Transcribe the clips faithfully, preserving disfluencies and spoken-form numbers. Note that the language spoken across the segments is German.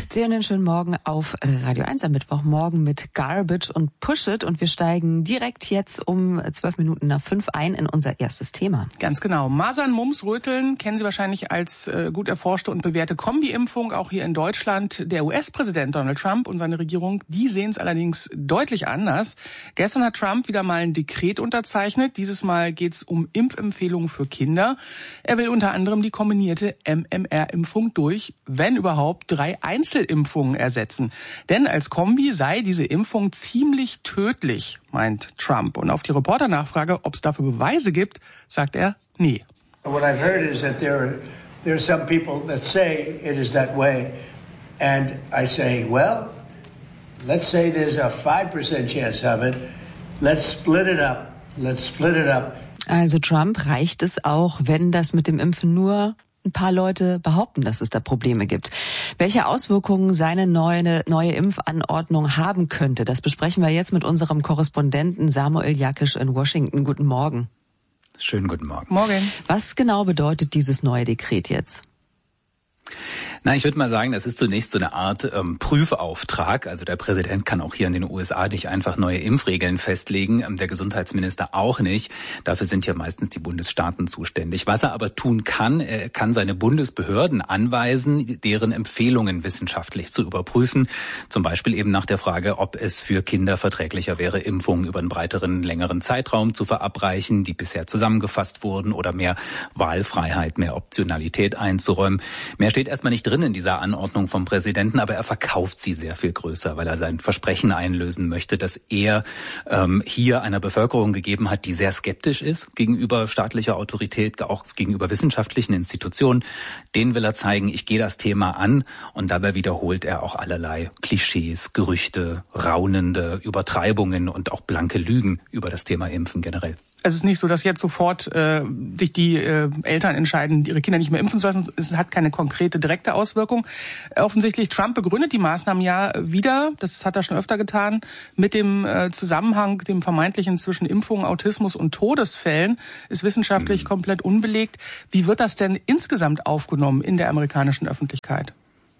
Sie hören den schönen Morgen auf Radio eins am Mittwochmorgen mit Garbage und Push It. Und wir steigen direkt jetzt um zwölf Minuten nach fünf ein in unser erstes Thema. Ganz genau. Masern, Mumps, Röteln kennen Sie wahrscheinlich als äh, gut erforschte und bewährte Kombi-Impfung, auch hier in Deutschland. Der U S-Präsident Donald Trump und seine Regierung, die sehen es allerdings deutlich anders. Gestern hat Trump wieder mal ein Dekret unterzeichnet. Dieses Mal geht es um Impfempfehlungen für Kinder. Er will unter anderem die kombinierte M M R-Impfung durch, wenn überhaupt, drei Einzelimpfungen ersetzen. Denn als Kombi sei diese Impfung ziemlich tödlich, meint Trump. Und auf die Reporternachfrage, ob es dafür Beweise gibt, sagt er, nee. What I've heard is that there are, there are some people that say it is that way. And I say, well, let's say there's a five percent chance of it. Let's split it up. Let's split it up. Also Trump reicht es auch, wenn das mit dem Impfen nur ein paar Leute behaupten, dass es da Probleme gibt. Welche Auswirkungen seine neue, neue Impfanordnung haben könnte, das besprechen wir jetzt mit unserem Korrespondenten Samuel Jakisch in Washington. Guten Morgen. Schönen guten Morgen. Morgen. Was genau bedeutet dieses neue Dekret jetzt? Na, ich würde mal sagen, das ist zunächst so eine Art ähm, Prüfauftrag. Also der Präsident kann auch hier in den U S A nicht einfach neue Impfregeln festlegen, ähm, der Gesundheitsminister auch nicht. Dafür sind ja meistens die Bundesstaaten zuständig. Was er aber tun kann, er kann seine Bundesbehörden anweisen, deren Empfehlungen wissenschaftlich zu überprüfen. Zum Beispiel eben nach der Frage, ob es für Kinder verträglicher wäre, Impfungen über einen breiteren, längeren Zeitraum zu verabreichen, die bisher zusammengefasst wurden, oder mehr Wahlfreiheit, mehr Optionalität einzuräumen. Mehr steht erstmal nicht drin in dieser Anordnung vom Präsidenten, aber er verkauft sie sehr viel größer, weil er sein Versprechen einlösen möchte, dass er ähm, hier einer Bevölkerung gegeben hat, die sehr skeptisch ist gegenüber staatlicher Autorität, auch gegenüber wissenschaftlichen Institutionen. Denen will er zeigen, ich gehe das Thema an, und dabei wiederholt er auch allerlei Klischees, Gerüchte, raunende Übertreibungen und auch blanke Lügen über das Thema Impfen generell. Es ist nicht so, dass jetzt sofort äh, sich die äh, Eltern entscheiden, ihre Kinder nicht mehr impfen zu lassen. Es hat keine konkrete, direkte Auswirkung. Offensichtlich, Trump begründet die Maßnahmen ja wieder, das hat er schon öfter getan, mit dem äh, Zusammenhang, dem vermeintlichen zwischen Impfungen, Autismus und Todesfällen, ist wissenschaftlich mhm. komplett unbelegt. Wie wird das denn insgesamt aufgenommen in der amerikanischen Öffentlichkeit?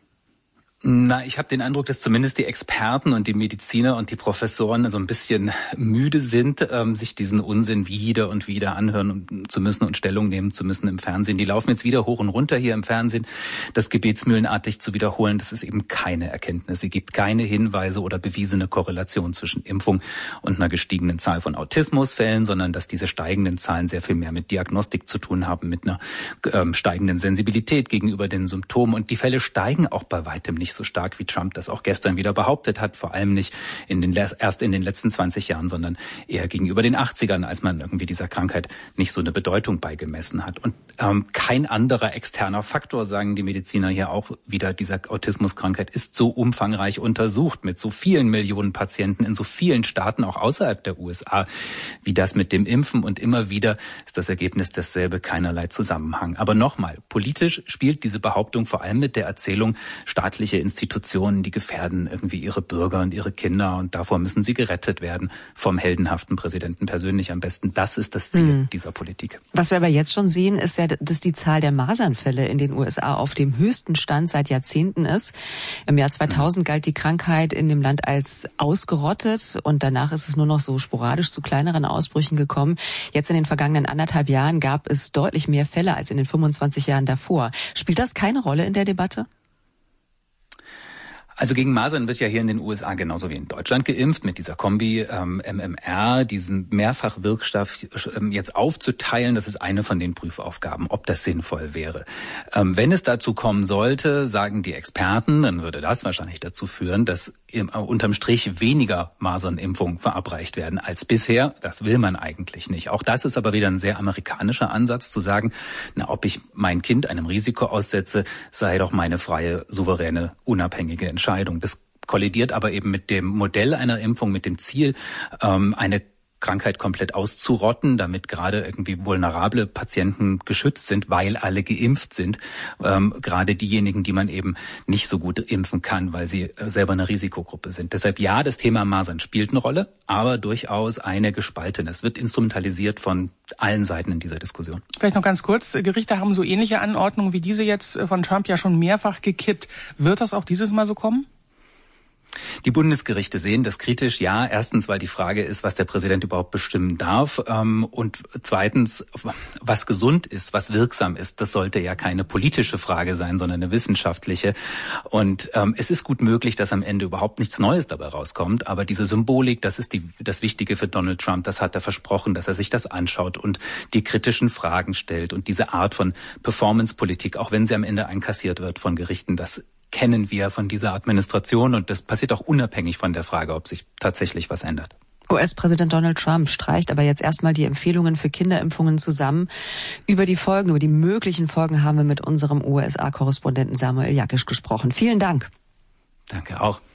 Na, ich habe den Eindruck, dass zumindest die Experten und die Mediziner und die Professoren so ein bisschen müde sind, ähm, sich diesen Unsinn wieder und wieder anhören zu müssen und Stellung nehmen zu müssen im Fernsehen. Die laufen jetzt wieder hoch und runter hier im Fernsehen, das gebetsmühlenartig zu wiederholen, dass es eben keine Erkenntnisse gibt, keine Hinweise oder bewiesene Korrelation zwischen Impfung und einer gestiegenen Zahl von Autismusfällen, sondern dass diese steigenden Zahlen sehr viel mehr mit Diagnostik zu tun haben, mit einer ähm, steigenden Sensibilität gegenüber den Symptomen. Und die Fälle steigen auch bei weitem nicht so stark, wie Trump das auch gestern wieder behauptet hat, vor allem nicht in den, erst in den letzten zwanzig Jahren, sondern eher gegenüber den achtzigern, als man irgendwie dieser Krankheit nicht so eine Bedeutung beigemessen hat. Und ähm, kein anderer externer Faktor, sagen die Mediziner hier auch wieder, dieser Autismuskrankheit ist so umfangreich untersucht, mit so vielen Millionen Patienten in so vielen Staaten, auch außerhalb der U S A, wie das mit dem Impfen. Und immer wieder ist das Ergebnis dasselbe, keinerlei Zusammenhang. Aber nochmal, politisch spielt diese Behauptung vor allem mit der Erzählung, staatliche Institutionen, die gefährden irgendwie ihre Bürger und ihre Kinder, und davor müssen sie gerettet werden vom heldenhaften Präsidenten persönlich am besten. Das ist das Ziel mhm. dieser Politik. Was wir aber jetzt schon sehen, ist ja, dass die Zahl der Masernfälle in den U S A auf dem höchsten Stand seit Jahrzehnten ist. Im Jahr zweitausend mhm. galt die Krankheit in dem Land als ausgerottet, und danach ist es nur noch so sporadisch zu kleineren Ausbrüchen gekommen. Jetzt in den vergangenen anderthalb Jahren gab es deutlich mehr Fälle als in den fünfundzwanzig Jahren davor. Spielt das keine Rolle in der Debatte? Also gegen Masern wird ja hier in den U S A genauso wie in Deutschland geimpft, mit dieser Kombi ähm, M M R, diesen Mehrfachwirkstoff ähm, jetzt aufzuteilen. Das ist eine von den Prüfaufgaben, ob das sinnvoll wäre. Ähm, wenn es dazu kommen sollte, sagen die Experten, dann würde das wahrscheinlich dazu führen, dass im, äh, unterm Strich weniger Masernimpfungen verabreicht werden als bisher. Das will man eigentlich nicht. Auch das ist aber wieder ein sehr amerikanischer Ansatz, zu sagen, na, ob ich mein Kind einem Risiko aussetze, sei doch meine freie, souveräne, unabhängige Entscheidung. Das kollidiert aber eben mit dem Modell einer Impfung, mit dem Ziel, ähm, eine Krankheit komplett auszurotten, damit gerade irgendwie vulnerable Patienten geschützt sind, weil alle geimpft sind. Ähm, gerade diejenigen, die man eben nicht so gut impfen kann, weil sie selber eine Risikogruppe sind. Deshalb ja, das Thema Masern spielt eine Rolle, aber durchaus eine gespaltene. Es wird instrumentalisiert von allen Seiten in dieser Diskussion. Vielleicht noch ganz kurz, Gerichte haben so ähnliche Anordnungen wie diese jetzt von Trump ja schon mehrfach gekippt. Wird das auch dieses Mal so kommen? Die Bundesgerichte sehen das kritisch, ja. Erstens, weil die Frage ist, was der Präsident überhaupt bestimmen darf. Und zweitens, was gesund ist, was wirksam ist. Das sollte ja keine politische Frage sein, sondern eine wissenschaftliche. Und ähm, es ist gut möglich, dass am Ende überhaupt nichts Neues dabei rauskommt. Aber diese Symbolik, das ist die, das Wichtige für Donald Trump. Das hat er versprochen, dass er sich das anschaut und die kritischen Fragen stellt. Und diese Art von Performance-Politik, auch wenn sie am Ende einkassiert wird von Gerichten, das kennen wir von dieser Administration und das passiert auch unabhängig von der Frage, ob sich tatsächlich was ändert. U S-Präsident Donald Trump streicht aber jetzt erstmal die Empfehlungen für Kinderimpfungen zusammen. Über die Folgen, über die möglichen Folgen haben wir mit unserem U S A-Korrespondenten Samuel Jakisch gesprochen. Vielen Dank. Danke auch.